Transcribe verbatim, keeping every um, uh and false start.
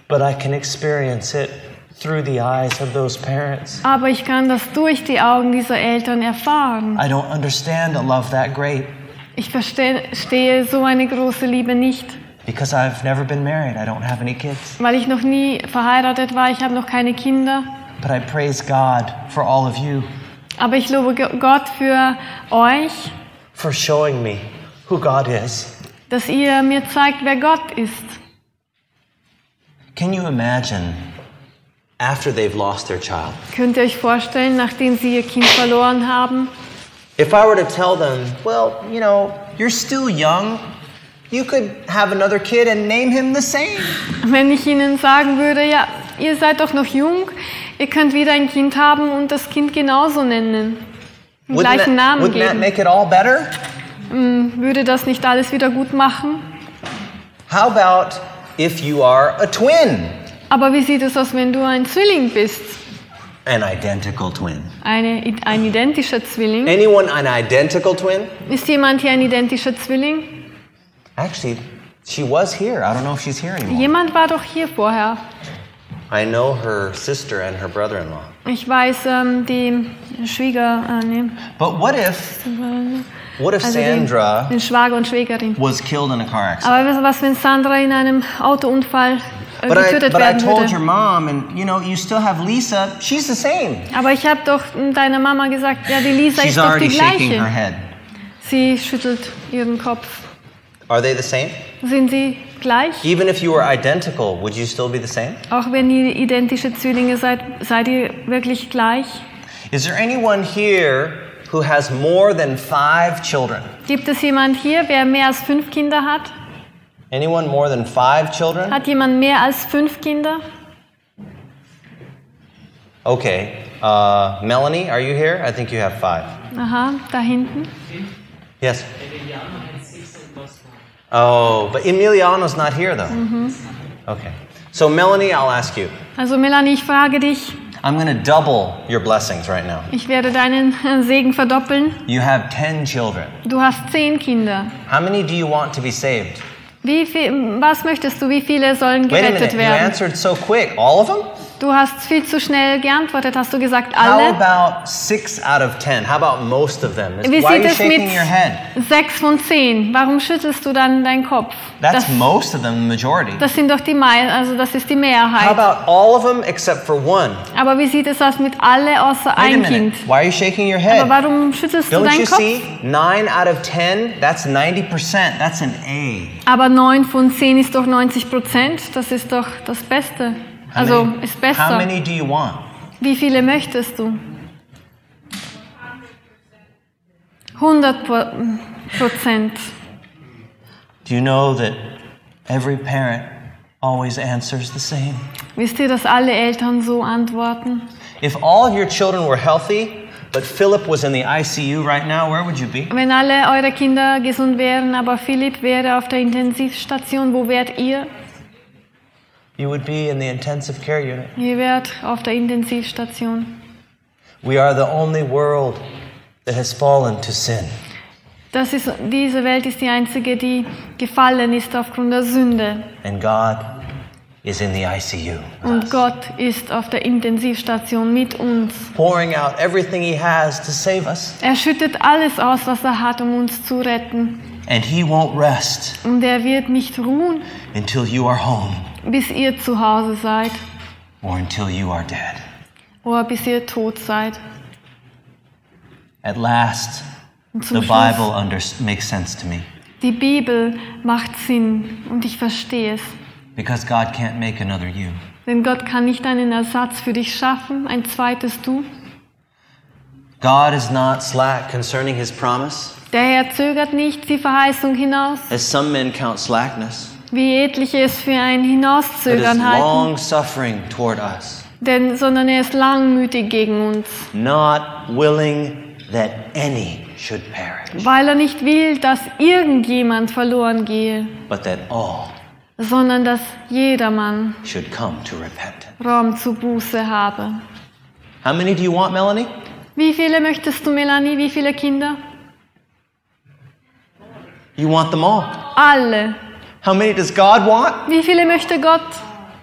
But I can experience it through the eyes of those parents. Aber ich kann das durch die Augen dieser Eltern erfahren. I don't understand a love that great Ich verstehe so eine große Liebe nicht, because I've never been married. I don't have any kids. weil ich noch nie verheiratet war. Ich habe noch keine Kinder. But I praise God for all of you Aber ich lobe Gott für euch, for showing me who God is. dass ihr mir zeigt, wer Gott ist. Can you imagine after they've lost their child? Könnt ihr euch vorstellen, nachdem sie ihr Kind verloren haben? If I were to tell them, well, you know, you're still young, you could have another kid and name him the same. Wenn ich ihnen sagen würde, ja, ihr seid doch noch jung, ihr könnt wieder ein Kind haben und das Kind genauso nennen, den Wouldn't gleichen that, Namen wouldn't that geben, make it all better? würde das nicht alles wieder gut machen? How about if you are a twin? Aber wie sieht es aus, wenn du ein Zwilling bist? An identical twin. Eine, ein identischer Zwilling? Anyone an identical twin? Ist jemand hier ein identischer Zwilling? Actually, she was here. I don't know if she's here anymore. Jemand war doch hier vorher. I know her sister and her brother-in-law. Ich weiß, ähm, die Schwieger... Äh, nee. But what if, what if Also Sandra den, den Schwager und Schwägerin. was killed in a car accident? Aber was, wenn Sandra in einem Autounfall äh, But I, getötet but I werden told your würde? mom, and you know, you still have Lisa. She's the same. Aber ich habe doch deiner Mama gesagt, ja, die Lisa She's ist doch already die shaking her gleiche. head. Sie schüttelt ihren Kopf. Are they the same? Sind sie gleich? Even if you were identical, would you still be the same? Auch wenn ihr identische Zwillinge seid, seid ihr wirklich gleich? Is there anyone here who has more than five children? Gibt es jemand hier, wer mehr als fünf Kinder hat? Anyone more than five children? Hat jemand mehr als fünf Kinder? Okay. Uh, Melanie, are you here? I think you have five. Aha, da hinten. Yes. Oh, but Emiliano's not here though. Okay. So Melanie, I'll ask you. Also Melanie, ich frage dich, I'm going to double your blessings right now. ich werde deinen äh, Segen verdoppeln. You have ten children. Du hast zehn Kinder. How many do you want to be saved? Wie viel, was möchtest du, wie viele sollen Wait a gerettet minute, you werden? answered so quick. All of them? Du hast viel zu schnell geantwortet. Hast du gesagt How alle? about six out of ten? How about most of them? Wie Why are sieht you es shaking mit your head? sechs von zehn? Warum schüttelst du dann deinen Kopf? That's Das, most of them, the majority. das sind doch die Mei also das ist die How Mehrheit. about all of them except for one? Aber wie sieht es aus mit alle außer Wait a ein minute. Kind? Why are you shaking your Aber head? warum schüttelst du Don't deinen you Kopf? see? Nine out of ten, that's ninety percent. That's an A. Aber neun von zehn ist doch neunzig Prozent. Das ist doch das Beste. How Also many- ist How besser. many do you want? Wie viele möchtest du? hundert Prozent. Do you know that every parent always answers the same? Wisst ihr, dass alle Eltern so antworten? If all of your children were healthy, but Philip was in the I C U right now, where would you be? Wenn alle eure Kinder gesund wären, aber Philipp wäre auf der Intensivstation, wo wärt ihr? You would be in the intensive care unit. Ihr wärt auf der Intensivstation. We are the only world that has fallen to sin. Das ist, diese Welt ist die einzige, die gefallen ist aufgrund der Sünde. And God is in the I C U. with Und us, Gott ist auf der Intensivstation mit uns. pouring out everything He has to save us. Er schüttet alles aus, was er hat, um uns zu retten. And He won't rest Und er wird nicht ruhen, until you are home bis ihr zu Hause seid or until you are dead. oder bis ihr tot seid. At last, Und the zum Bible Schluss, under- makes sense to me die Bibel macht Sinn und ich verstehe es. because God can't make another you. Denn Gott kann nicht einen Ersatz für dich schaffen, ein zweites Du. God is not slack concerning His promise, Der Herr zögert nicht die Verheißung hinaus, as some men count slackness, wie etliche es für ein but is Hinauszögern halten, long suffering toward us, denn, sondern er ist langmütig gegen uns, not willing that any should perish, weil er nicht will, dass irgendjemand verloren gehe, but that all sondern dass jedermann should come to repentance. Raum zur Buße habe. How many do you want, Melanie? Wie viele möchtest du, Melanie? Wie viele Kinder? You want them all. Alle. How many does God want? Wie viele möchte Gott?